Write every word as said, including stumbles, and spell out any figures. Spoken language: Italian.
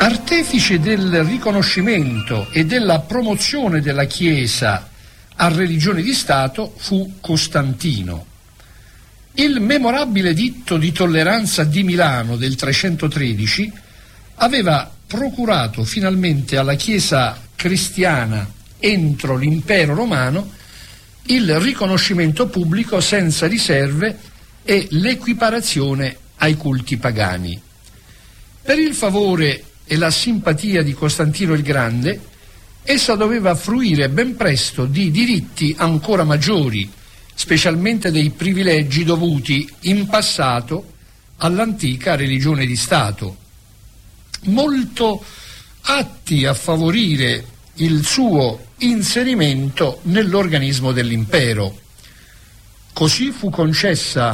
Artefice del riconoscimento e della promozione della Chiesa a religione di Stato fu Costantino. Il memorabile editto di tolleranza di Milano del trecentotredici aveva procurato finalmente alla Chiesa cristiana entro l'impero romano il riconoscimento pubblico senza riserve e l'equiparazione ai culti pagani. Per il favore e la simpatia di Costantino il Grande, essa doveva fruire ben presto di diritti ancora maggiori, specialmente dei privilegi dovuti in passato all'antica religione di Stato, molto atti a favorire il suo inserimento nell'organismo dell'impero. Così fu concessa